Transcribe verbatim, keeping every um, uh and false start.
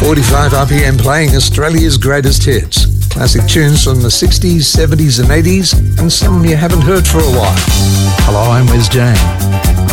forty-five R P M playing Australia's greatest hits. Classic tunes from the sixties, seventies and eighties, and some you haven't heard for a while. Hello, I'm Wes Jane.